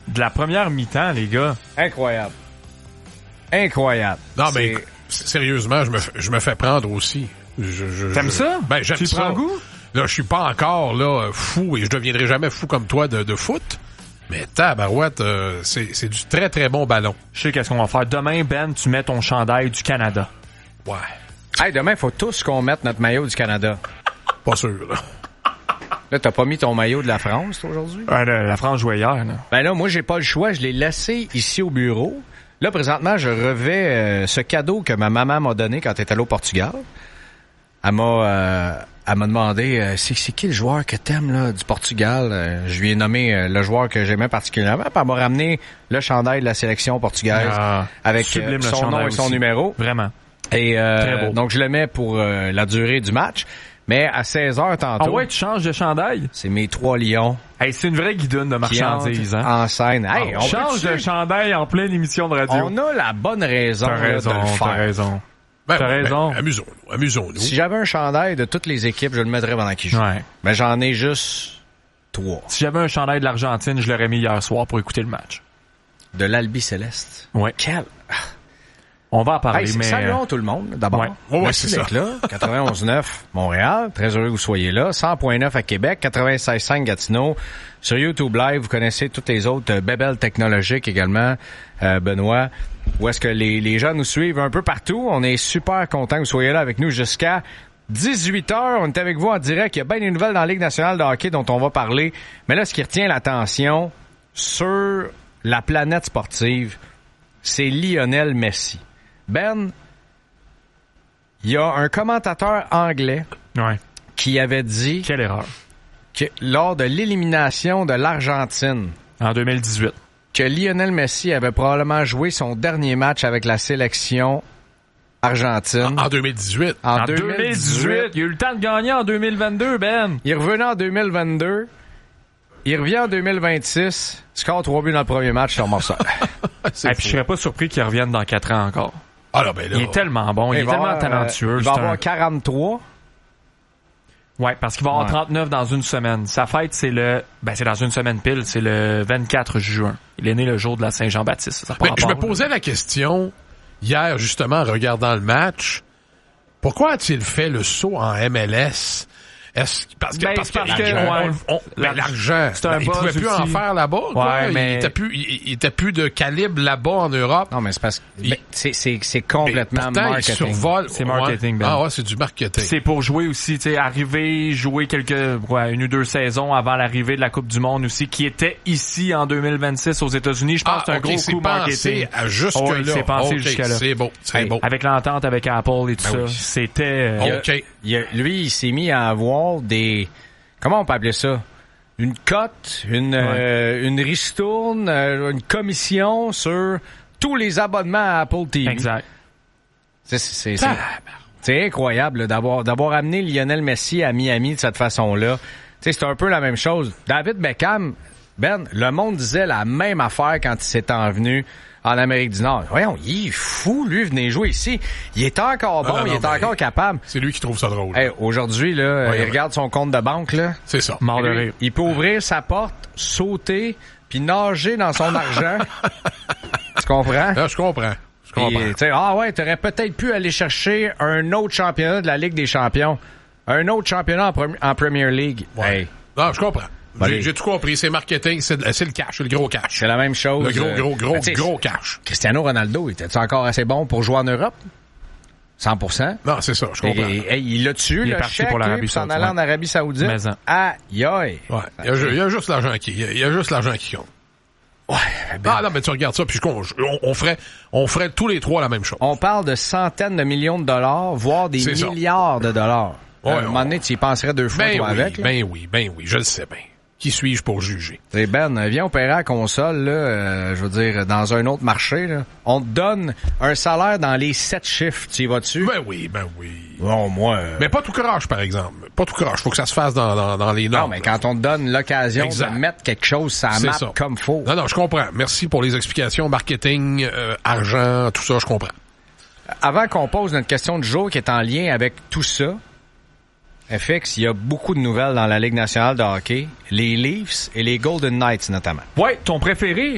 de la première mi-temps, les gars. Incroyable. Non, mais sérieusement, je me fais prendre aussi. T'aimes ça? Ben, j'aime tu ça. prends goût? Là, je suis pas encore là fou et je deviendrai jamais fou comme toi de foot. Mais tabarouette, c'est du très très bon ballon. Je sais qu'est-ce qu'on va faire. Demain, Ben, tu mets ton chandail du Canada. Ouais. Hey, demain, il faut tous qu'on mette notre maillot du Canada. Pas sûr, là. Là, t'as pas mis ton maillot de la France, toi, aujourd'hui? Ouais, la France jouait hier, là. Ben là, moi, j'ai pas le choix. Je l'ai laissé ici au bureau. Là, présentement, je revais ce cadeau que ma maman m'a donné quand elle était allée au Portugal. Elle m'a demandé, c'est qui le joueur que t'aimes, là, du Portugal? Je lui ai nommé le joueur que j'aimais particulièrement. Puis elle m'a ramené le chandail de la sélection portugaise avec son nom et son numéro. Vraiment. Et donc, je le mets pour la durée du match. Mais à 16h tantôt... Ah ouais, tu changes de chandail? C'est mes 3 lions. Hey, c'est une vraie guidoune de marchandises, hein? En scène. Hey, on change de chandail en pleine émission de radio. On a la bonne raison, de le faire. T'as raison. Ben, t'as raison. Amusons-nous. Si j'avais un chandail de toutes les équipes, je le mettrais pendant qu'ils jouent. Ouais. Mais j'en ai juste 3. Si j'avais un chandail de l'Argentine, je l'aurais mis hier soir pour écouter le match. De l'Albi Céleste. Ouais. Quel... On va en parler, hey, mais... Saluons tout le monde, d'abord. Ouais, merci c'est d'être là. 91.9 Montréal. Très heureux que vous soyez là. 100.9 à Québec. 96.5 Gatineau. Sur YouTube Live, vous connaissez toutes les autres bébelles technologiques également, Benoît. Où est-ce que les gens nous suivent un peu partout. On est super contents que vous soyez là avec nous jusqu'à 18h. On est avec vous en direct. Il y a bien des nouvelles dans la Ligue nationale de hockey dont on va parler. Mais là, ce qui retient l'attention sur la planète sportive, c'est Lionel Messi. Ben, il y a un commentateur anglais qui avait dit... Quelle erreur. Que lors de l'élimination de l'Argentine... En 2018. Que Lionel Messi avait probablement joué son dernier match avec la sélection argentine. En 2018. En 2018. Il a eu le temps de gagner en 2022, Ben. Il revenait en 2022. Il revient en 2026. Score 3 buts dans le premier match sur Marseille. Et puis je serais pas surpris qu'il revienne dans 4 ans encore. Ah là, ben là. Il est tellement bon, il est tellement talentueux. Il va avoir 43. Ouais, parce qu'il va avoir 39 dans une semaine. Sa fête, c'est dans une semaine pile, c'est le 24 juin. Il est né le jour de la Saint-Jean-Baptiste. Je me posais la question hier, justement, en regardant le match. Pourquoi a-t-il fait le saut en MLS? Parce que l'argent, il pouvait plus en faire là-bas. Ouais, mais il était plus de calibre là-bas en Europe. Non, mais c'est parce que c'est complètement marketing. Survole, c'est marketing. Ben. Ah ouais, c'est du marketing. C'est pour jouer aussi, tu sais, arriver, jouer une ou deux saisons avant l'arrivée de la Coupe du Monde aussi, qui était ici en 2026 aux États-unis. Je pense que c'est un gros coup marketing. C'est pensé jusque-là. C'est beau, c'est beau. Avec l'entente avec Apple et tout ça, c'était. Lui, il s'est mis à avoir des... Comment on peut appeler ça? Une cote, une ristourne, une commission sur tous les abonnements à Apple TV. Exact. C'est incroyable là, d'avoir amené Lionel Messi à Miami de cette façon-là. C'est un peu la même chose. David Beckham, Ben, le monde disait la même affaire quand il s'est envenu en Amérique du Nord. Voyons, il est fou, lui, venez jouer ici. Il est encore bon, il est encore capable. C'est lui qui trouve ça drôle. Hey, aujourd'hui, là, il regarde son compte de banque, là. C'est ça. Mort de rire. Il peut ouvrir sa porte, sauter, puis nager dans son argent. Tu comprends? Là, je comprends. T'aurais peut-être pu aller chercher un autre championnat de la Ligue des champions. Un autre championnat en Premier League. Ouais. Non, je comprends. J'ai tout compris. C'est marketing, c'est le cash, c'est le gros cash. C'est la même chose. Le gros cash. Cristiano Ronaldo, était-tu encore assez bon pour jouer en Europe? 100%. Non, c'est ça, je comprends. Il l'a tué, il est parti pour l'Arabie Saoudite. En allant en Arabie Saoudite. Aïe, aïe. Ouais. Il y a juste l'argent qui compte. Ouais. Non, mais tu regardes ça, puis on ferait tous les trois la même chose. On parle de centaines de millions de dollars, voire des milliards de dollars. Ouais, à un moment donné, tu y penserais deux fois, avec. Ben oui, je le sais bien. Qui suis-je pour juger? C'est Ben, viens opérer à la console, là, je veux dire, dans un autre marché, là. On te donne un salaire dans les 7 chiffres. Tu y vas-tu? Ben oui. Bon, moi... Mais pas tout croche, par exemple. Pas tout croche. Faut que ça se fasse dans les normes. Non, mais quand on te donne l'occasion de mettre quelque chose sur la map comme faut. Non, je comprends. Merci pour les explications. Marketing, argent, tout ça, je comprends. Avant qu'on pose notre question du jour qui est en lien avec tout ça, FX, il y a beaucoup de nouvelles dans la Ligue nationale de hockey. Les Leafs et les Golden Knights, notamment. Ouais, ton préféré,